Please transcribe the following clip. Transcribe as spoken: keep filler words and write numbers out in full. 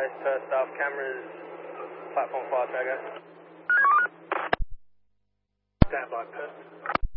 West Perth South cameras, platform five, Togo. Stand by, Perth.